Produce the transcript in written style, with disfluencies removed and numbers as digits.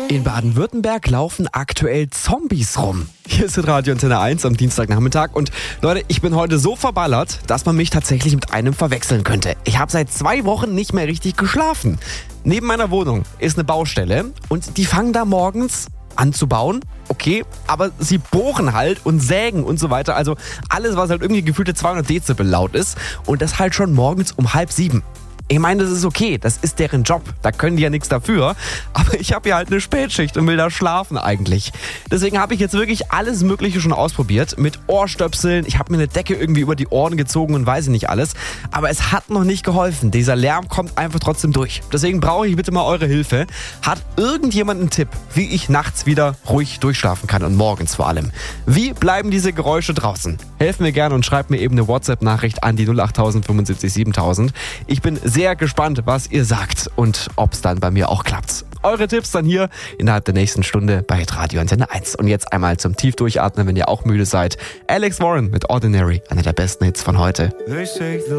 In Baden-Württemberg laufen aktuell Zombies rum. Hier ist Radio Antenne 1 am Dienstagnachmittag und Leute, ich bin heute so verballert, dass man mich tatsächlich mit einem verwechseln könnte. Ich habe seit 2 Wochen nicht mehr richtig geschlafen. Neben meiner Wohnung ist eine Baustelle und die fangen da morgens an zu bauen. Okay, aber sie bohren halt und sägen und so weiter. Also alles, was halt irgendwie gefühlte 200 Dezibel laut ist und das halt schon morgens um 6:30. Ich meine, das ist okay, das ist deren Job, da können die ja nichts dafür. Aber ich habe ja halt eine Spätschicht und will da schlafen eigentlich. Deswegen habe ich jetzt wirklich alles Mögliche schon ausprobiert. Mit Ohrstöpseln, ich habe mir eine Decke irgendwie über die Ohren gezogen und weiß nicht alles. Aber es hat noch nicht geholfen. Dieser Lärm kommt einfach trotzdem durch. Deswegen brauche ich bitte mal eure Hilfe. Hat irgendjemand einen Tipp, wie ich nachts wieder ruhig durchschlafen kann und morgens vor allem? Wie bleiben diese Geräusche draußen? Helft mir gerne und schreibt mir eben eine WhatsApp-Nachricht an die 08000 75 7000. Ich bin sehr gespannt, was ihr sagt und ob es dann bei mir auch klappt. Eure Tipps dann hier innerhalb der nächsten Stunde bei Radio Antenne 1. Und jetzt einmal zum Tiefdurchatmen, wenn ihr auch müde seid. Alex Warren mit Ordinary, einer der besten Hits von heute.